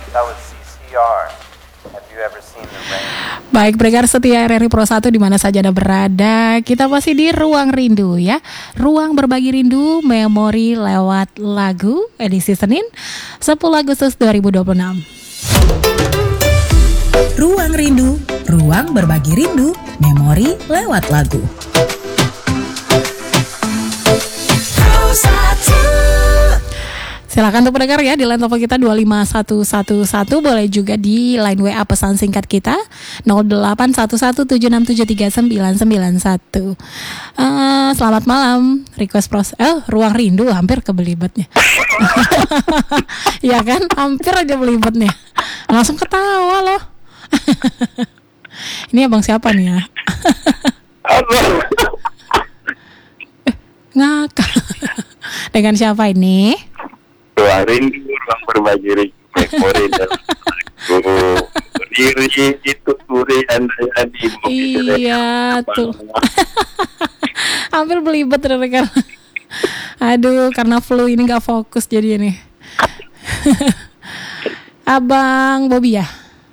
That was CCR. Have you ever seen the rain? Baik, pendengar setia RRI Pro 1 di mana saja Anda berada, kita masih di Ruang Rindu ya. Ruang berbagi rindu, memori lewat lagu, edisi Senin 10 Agustus 2026. Ruang Rindu, ruang berbagi rindu, memori lewat lagu. Silakan untuk pendengar ya di line telepon kita 25111, boleh juga di line WA pesan singkat kita 081176739991. Selamat malam, request Ruang Rindu, hampir kebelibetnya. Ya kan, hampir aja belibetnya. Langsung ketawa loh. Ini abang siapa nih ya? Ngakak. Dengan siapa ini? Ruang Rindu, ruang berbagi rindu, memori dan lagu. Diri itu suri anda di iya tuh. Hampir belibet rekan. Aduh, karena flu ini gak fokus jadi ini. Abang Bobby ya?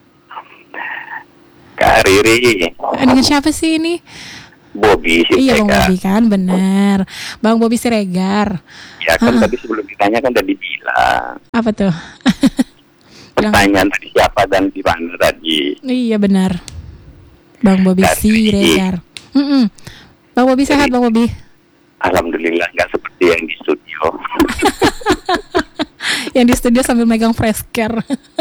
Kak Riri. Dengan siapa sih ini? Bobby Siregar. Iya Bang Bobby kan, benar. Bang Bobby Siregar. Ya kan tadi sebelum ditanya kan tadi bilang. Apa tuh? Pertanyaan tadi siapa dan di mana tadi? Iya benar. Bang Bobby Siregar. Bang Bobby sehat Bang Bobby? Alhamdulillah, nggak seperti yang di studio. Yang di studio sambil megang fresh care.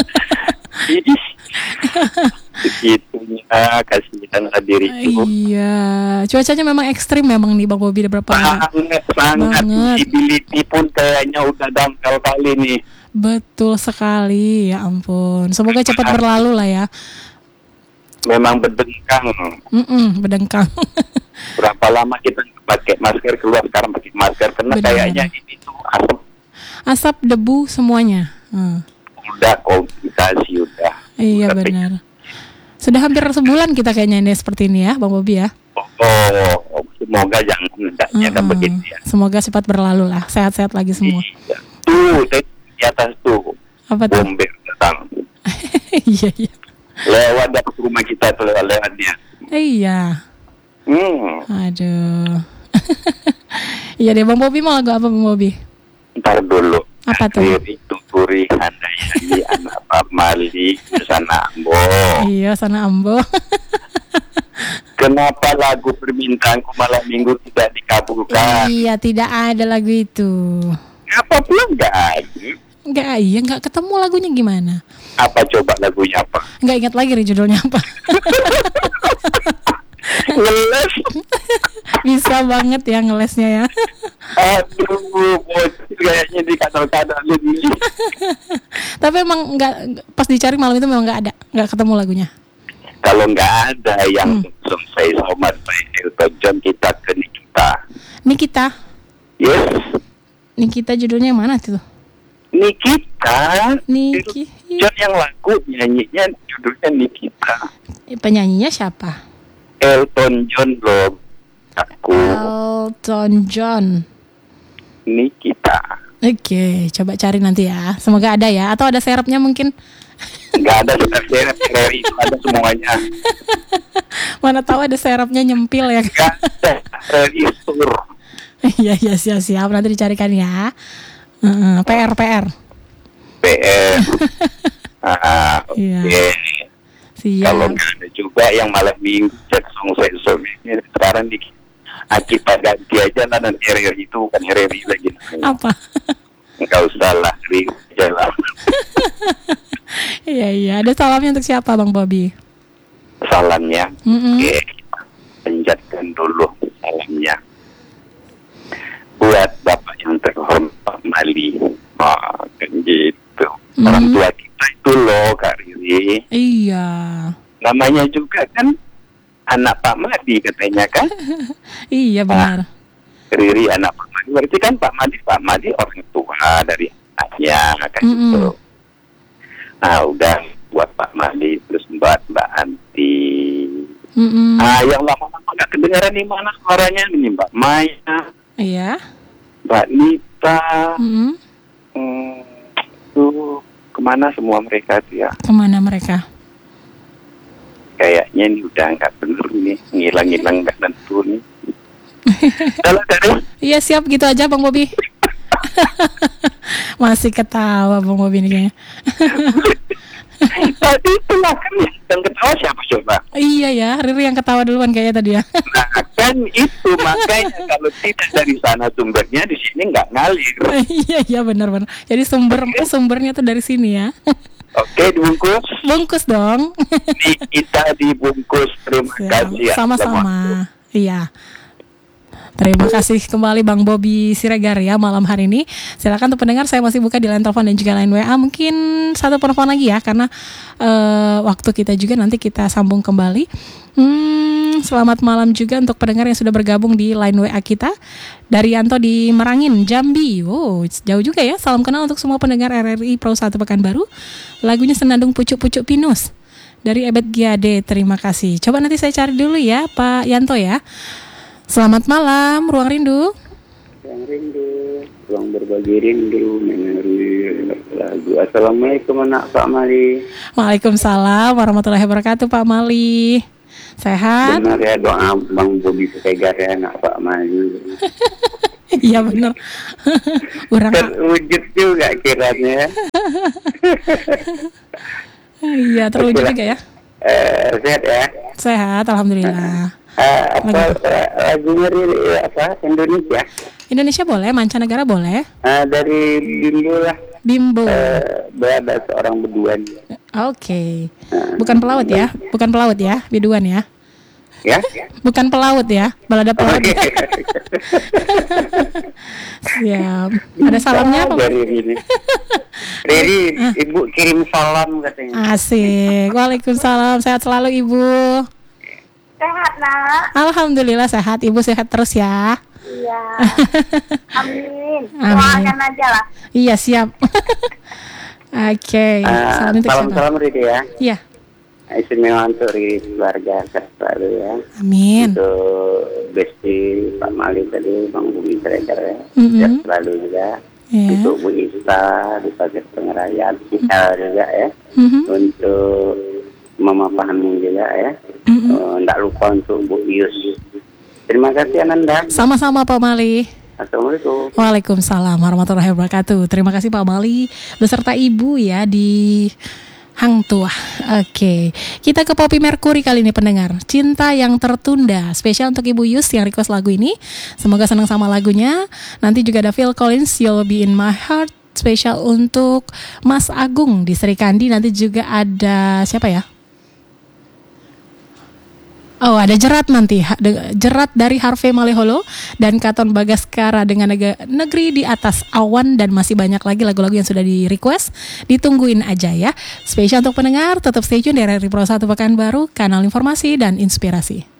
Begitunya kasihan hadir itu. Iya, cuacanya memang ekstrim memang nih Bang Bobby, ada berapa? Sangat. Visibility pun kayaknya udah dangkal kali nih. Betul sekali, ya ampun. Semoga cepat berlalu lah ya. Memang berdengkang. Berdengkang. Berapa lama kita pakai masker, keluar sekarang pakai masker karena Benar. kayaknya ini tuh Asap, debu semuanya. udah komplikasi udah. Iya Udah benar. Sudah hampir sebulan kita kayaknya ini seperti ini ya Bang Bobby ya. Semoga jangan hendaknya kan begitu ya. Semoga cepat berlalu lah, sehat-sehat lagi semua. Iya. Tuh di atas tuh Apa tuh? bomber datang Iya. lewat dari rumah kita tuh lewat dia. Iya. Aduh. Iya deh, Bang Bobby mau lagu apa Bang Bobby? Ntar dulu. Apa tuh? Diri tuturi handayani anak Pak Mali sana Ambo. Iya, sana Ambo. Kenapa lagu permintaanku malam minggu tidak dikabulkan? Iya, tidak ada lagu itu. Apa pula nggak ada? Nggak ketemu lagunya gimana? Apa coba lagunya apa? Nggak ingat lagi nih judulnya apa. Ngeles. Bisa banget ya ngelesnya ya. Aduh, bocil kayaknya di kadal-kadal ini. Tapi emang nggak, pas dicari malam itu memang nggak ketemu lagunya. Kalau nggak ada yang selesai somat baik Elton John, kita ke Nikita. Nikita. Yes, Nikita judulnya yang mana tuh? Nikita. Niki. John yang lagu nyanyinya judulnya Nikita. Penyanyinya siapa? Elton John loh. Aku Elton John. Nikita. Oke, coba cari nanti ya. Semoga ada ya. Atau ada serapnya mungkin. Nggak ada serap itu ada semuanya. Mana tahu ada serapnya nyempil ya. Nggak ada relistur. Iya siap. Nanti dicarikan ya. PR. PR. Oke. Iya. Siap. Kalau nggak ada juga yang malam minggu cek song ini sekarang di kita ganti aja lah, nanti RRI itu bukan RRI lagi. Apa? Nggak usah lah, RRI aja lah. Iya. Ada salamnya untuk siapa Bang Bobby? Salamnya. Oke, panjatkan dulu salamnya buat Bapak yang terhormat Pak Mali. Kan gitu. Orang tua kita itu loh Kak Riri. Iya. Namanya juga kan anak Pak Madi katanya kan. Iya benar. Riri anak Pak Madi, berarti kan Pak Madi orang tua dari anaknya kan gitu. Nah udah buat Pak Madi, terus buat Mbak Anti. Yang lama-lama gak kedengaran nih mana suaranya nih, Mbak Maya. Iya. Mbak Nita. kemana semua mereka tuh ya? Kemana mereka? Kayaknya ini udah nggak bener nih, ngilang-ngilang nggak tentu nih. Kalau dari Iya siap gitu aja Bang Bobi. Masih ketawa Bang Bobi ini kayaknya. tadi itu lah kan yang ketawa siapa coba? Iya ya, Riri yang ketawa duluan kayaknya tadi ya. Nah kan itu makanya kalau tidak dari sana sumbernya di sini nggak ngalir. Iya benar-benar. Jadi sumbernya tuh dari sini ya. Oke, dibungkus. Bungkus dong. Kita dibungkus. Terima kasih. Sama-sama. Iya. Terima kasih kembali Bang Bobi Siregar ya malam hari ini. Silakan untuk pendengar, saya masih buka di line telepon dan juga line WA. Mungkin satu telepon lagi ya, karena waktu kita juga nanti kita sambung kembali. Selamat malam juga untuk pendengar yang sudah bergabung di line WA kita. Daryanto di Merangin, Jambi. Oh, jauh juga ya. Salam kenal untuk semua pendengar RRI Pro 1 Pekanbaru. Lagunya Senandung Pucuk-Pucuk Pinus dari Ebet Giade. Terima kasih. Coba nanti saya cari dulu ya Pak Yanto ya. Selamat malam, Ruang Rindu. Ruang Rindu, ruang berbagi rindu, menyeri lagu. Assalamualaikum anak Pak Mali. Waalaikumsalam warahmatullahi wabarakatuh Pak Mali. Sehat? Benar ya doa Bang Bobi Siregar ya anak Pak Mali. Iya benar. Orang Terwujud juga kiranya. iya terwujud juga ya. Sehat ya. Sehat, alhamdulillah. Lagunya apa Indonesia? Indonesia boleh, mancanegara boleh. Dari Bimbo lah. Bimbo. Berada seorang biduan. Oke. Bukan pelaut ya? Bukan pelaut ya, biduan ya? Ya? Bukan pelaut ya, balada pelaut. Oke. Siap. Ada salamnya apa? Dari ini. Riri, Ibu kirim salam katanya. Asik. Waalaikumsalam. Sehat selalu Ibu. Sehat nak. Alhamdulillah sehat. Ibu sehat terus ya. Iya. Amin. Amin. Doakan aja lah. Iya siap. Oke. Salam untuk siapa? Salam Riri ya. Iya. Istimewa untuk Riri keluarga selalu ya. Amin. Untuk Besti Pak Mali tadi, Bang Bobi Siregar ya. Sehat selalu juga. Ya. Untuk Bu Ista di Pagar Pengerayaan kita juga ya. Untuk Mama Fahmi juga ya. Tidak lupa untuk Bu Yus. Terima kasih Ananda. Sama-sama Pak Mali. Assalamualaikum. Waalaikumsalam warahmatullahi wabarakatuh. Terima kasih Pak Mali beserta Ibu ya di Hang Tuah. Oke, kita ke Poppy Mercury kali ini pendengar. Cinta yang tertunda. Spesial untuk Ibu Yus yang request lagu ini. Semoga senang sama lagunya. Nanti juga ada Phil Collins, You'll Be In My Heart. Spesial untuk Mas Agung di Sri Kandi. Nanti juga ada siapa ya? Oh, ada Jerat nanti. Jerat dari Harvey Maleholo dan Katon Bagaskara dengan Negeri di Atas Awan, dan masih banyak lagi lagu-lagu yang sudah di request. Ditungguin aja ya. Spesial untuk pendengar, tetap stay tune di RRI Pro 1 Pekanbaru, kanal informasi dan inspirasi.